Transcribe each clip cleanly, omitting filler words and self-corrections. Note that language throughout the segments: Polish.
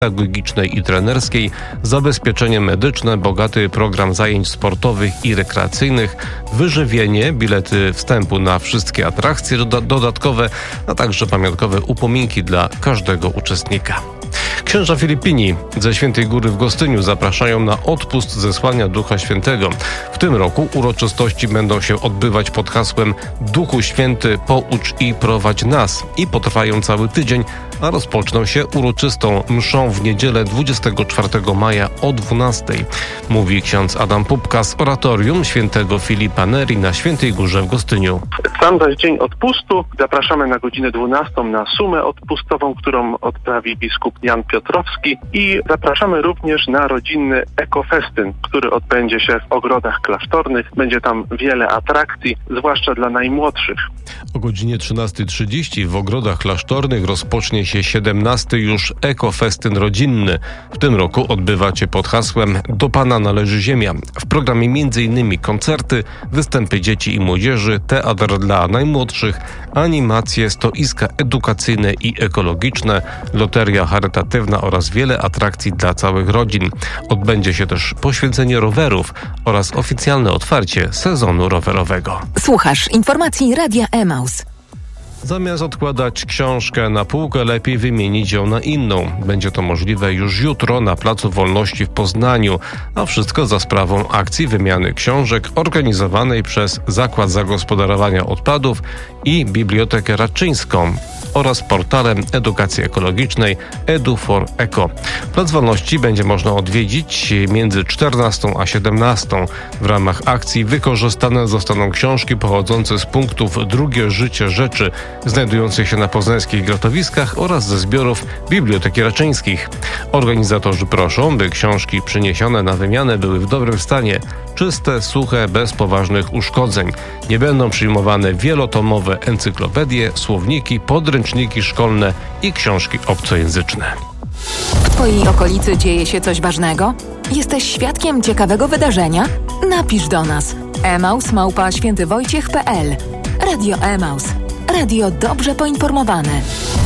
pedagogicznej i trenerskiej, zabezpieczenie medyczne, bogaty program zajęć sportowych i rekreacyjnych, wyżywienie, bilety wstępu na wszystkie atrakcje dodatkowe, a także pamiątkowe upominki dla każdego uczestnika. Księża Filipini ze Świętej Góry w Gostyniu zapraszają na odpust zesłania Ducha Świętego. W tym roku uroczystości będą się odbywać pod hasłem Duchu Święty, poucz i prowadź nas i potrwają cały tydzień, a rozpoczną się uroczystą mszą w niedzielę 24 maja o 12. Mówi ksiądz Adam Pupka z oratorium Świętego Filipa Neri na Świętej Górze w Gostyniu. Sam zaś dzień odpustu zapraszamy na godzinę 12 na sumę odpustową, którą odprawi biskup Jan Piotrowski, i zapraszamy również na rodzinny ekofestyn, który odbędzie się w ogrodach klasztornych. Będzie tam wiele atrakcji, zwłaszcza dla najmłodszych. O godzinie 13:30 w ogrodach klasztornych rozpocznie się 17. już ekofestyn rodzinny. W tym roku odbywa się pod hasłem Do Pana należy ziemia. W programie m.in. koncerty, występy dzieci i młodzieży, teatr dla najmłodszych, animacje, stoiska edukacyjne i ekologiczne, loteria charytatywna oraz wiele atrakcji dla całych rodzin. Odbędzie się też poświęcenie rowerów oraz oficjalne otwarcie sezonu rowerowego. Słuchasz informacji Radia Emaus. Zamiast odkładać książkę na półkę, lepiej wymienić ją na inną. Będzie to możliwe już jutro na Placu Wolności w Poznaniu, a wszystko za sprawą akcji wymiany książek organizowanej przez Zakład Zagospodarowania Odpadów i Bibliotekę Raczyńską oraz portalem edukacji ekologicznej Edu4Eco. Plac Wolności będzie można odwiedzić między 14 a 17. W ramach akcji wykorzystane zostaną książki pochodzące z punktów Drugie życie rzeczy, znajdujących się na poznańskich grotowiskach oraz ze zbiorów Biblioteki Raczyńskich. Organizatorzy proszą, by książki przyniesione na wymianę były w dobrym stanie, czyste, suche, bez poważnych uszkodzeń. Nie będą przyjmowane wielotomowe encyklopedie, słowniki, podręczniki szkolne i książki obcojęzyczne. W Twojej okolicy dzieje się coś ważnego? Jesteś świadkiem ciekawego wydarzenia? Napisz do nas. emaus@świętywojciech.pl. Radio Emaus. Radio dobrze poinformowane.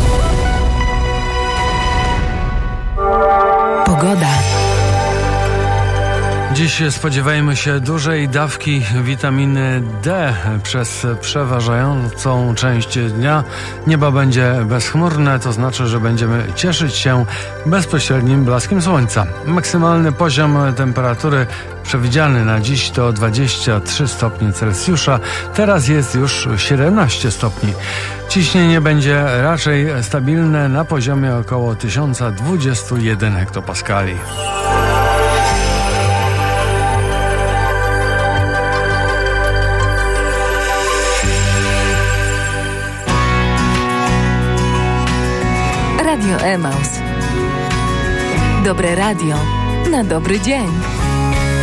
Pogoda. Dziś spodziewajmy się dużej dawki witaminy D przez przeważającą część dnia. Niebo będzie bezchmurne, to znaczy, że będziemy cieszyć się bezpośrednim blaskiem słońca. Maksymalny poziom temperatury przewidziany na dziś to 23 stopnie Celsjusza. Teraz jest już 17 stopni. Ciśnienie będzie raczej stabilne na poziomie około 1021 hektopaskali. Radio Emaus. Dobre radio na dobry dzień.